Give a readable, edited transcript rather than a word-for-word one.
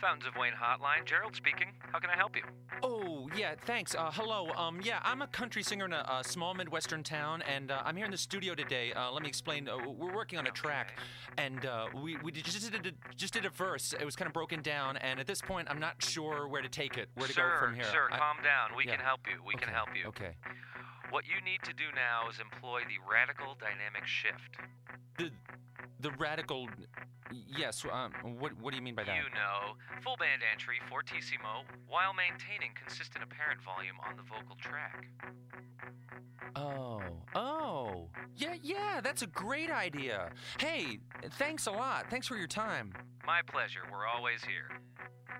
Fountains of Wayne Hotline. Gerald speaking. How can I help you? Oh, yeah, thanks. Hello. Yeah, I'm a country singer in a small Midwestern town, and I'm here in the studio today. Let me explain. We're working on a track, and just did a verse. It was kind of broken down, and at this point, I'm not sure where to take it, where to go from here. Sir, calm down. We yeah. can help you. We can Okay, help you. Okay. What you need to do now is employ the radical dynamic shift. The radical. Yes. What do you mean by that? You know, full band entry, fortissimo, while maintaining consistent apparent volume on the vocal track. Oh. Yeah, that's a great idea. Hey, thanks a lot. Thanks for your time. My pleasure. We're always here.